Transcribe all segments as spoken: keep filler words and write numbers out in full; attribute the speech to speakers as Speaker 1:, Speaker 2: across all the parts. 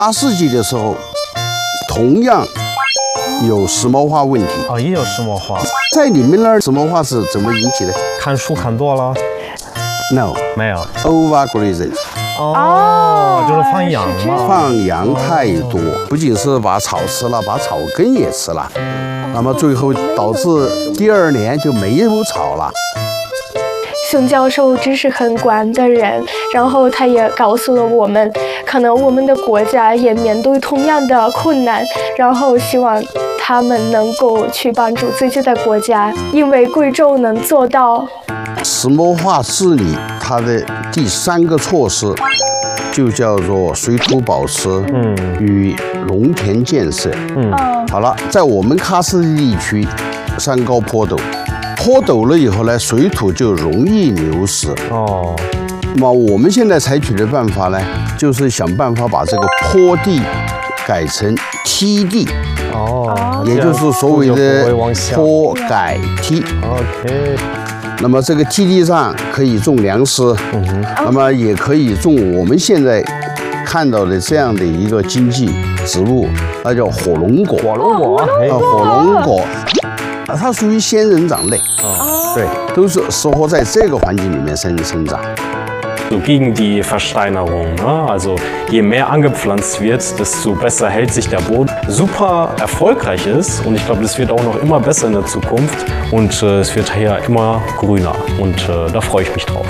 Speaker 1: 八世纪的时候，同样有石墨化问题
Speaker 2: 啊，也有石墨化。
Speaker 1: 在你们那儿，石墨化是怎么引起的？
Speaker 2: 看树看多了
Speaker 1: ？No，
Speaker 2: 没有。
Speaker 1: Overgrazing。
Speaker 2: 哦，就是放羊了。
Speaker 1: 放羊太多，不仅是把草吃了，把草根也吃了，那么最后导致第二年就没有草了。
Speaker 3: 熊教授知识很广的人，然后他也告诉了我们，可能我们的国家也面对同样的困难，然后希望他们能够去帮助自己的国家，因为贵州能做到
Speaker 1: 石墨化治理，它的第三个措施就叫做水土保持
Speaker 2: 嗯
Speaker 1: 与农田建设。
Speaker 2: 嗯，
Speaker 1: 好了，在我们喀斯地区，山高坡陡。坡陡了以后呢，水土就容易流失。
Speaker 2: 哦，
Speaker 1: 那么我们现在采取的办法呢，就是想办法把这个坡地改成梯地。
Speaker 2: 哦，
Speaker 1: 也就是所谓的坡改梯。
Speaker 2: OK。
Speaker 1: 那么这个梯地上可以种粮食，嗯哼，那么也可以种我们现在看到的这样的一个经济植物，那叫火龙果。
Speaker 2: 火龙果，
Speaker 1: 啊，火龙果。它属于仙人掌类，
Speaker 2: 哦，
Speaker 1: 对，都是适合在这个环境里面生生长。
Speaker 4: So gegen die Versteinerung, ne? Also je mehr angepflanzt wird, desto besser hält sich der Boden. Super erfolgreich ist und ich glaube, das wird auch noch immer besser in der Zukunft und äh, es wird hier immer grüner und äh, da freue ich mich drauf.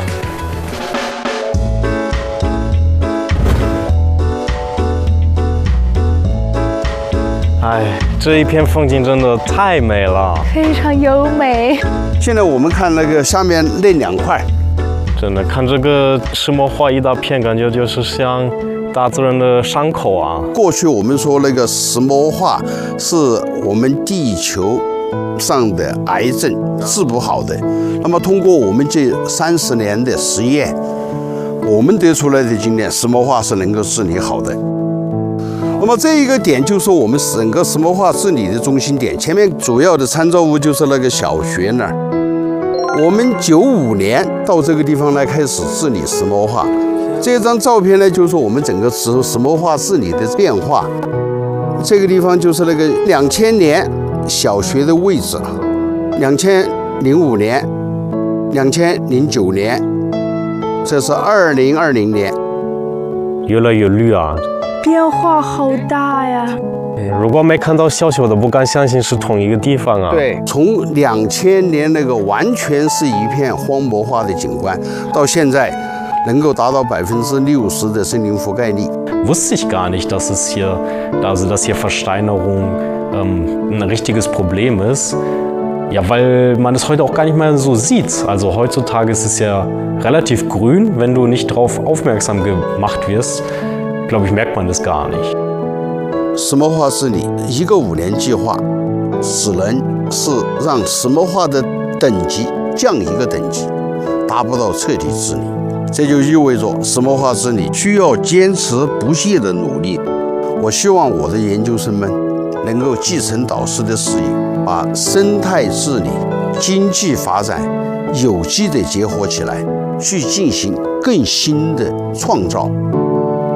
Speaker 2: 哎，这一片风景真的太美了，
Speaker 3: 非常优美。
Speaker 1: 现在我们看那个下面那两块，
Speaker 2: 真的看这个石墨画一大片，感觉就是像大自然的伤口啊。
Speaker 1: 过去我们说那个石墨画是我们地球上的癌症治不好的，那么通过我们这三十年的实验，我们得出来的经验，石墨画是能够治理好的。 那么这一个点就是我们整个石墨画治理的中心点。前面主要的参照物就是那个小学那儿。我们九五年到这个地方来开始治理石墨画。这张照片呢，就是我们整个石石墨画治理的变化。这个地方就是那个两千年小学的位置，两千零五年、两千零九年，这是二零二零年。
Speaker 2: 越来越绿啊。
Speaker 3: 变化好大呀！
Speaker 2: 如果没看到小学的，不敢相信是同一个地方啊。
Speaker 1: 对，从两千年那个完全是一片荒漠化的景观，到现在能够达到百分之六十的森林覆盖率。
Speaker 4: Wusste ich gar nicht, dass es hier, also dass hier Versteinerung ähm, ein richtiges Problem ist. Ja, weil man es heute auch gar nicht mehr so sieht. Also heutzutage ist es ja relativ grün, wenn du nicht darauf aufmerksam gemacht wirst. glaube ich, merkt man das gar nicht.
Speaker 1: 石墨化治理一个五年计划，只能是让石墨化的等级降一个等级，达不到彻底治理。这就意味着石墨化治理需要坚持不懈的努力。我希望我的研究生们能够继承导师的使命，把生态治理、经济发展有机的结合起来，去进行更新的创造。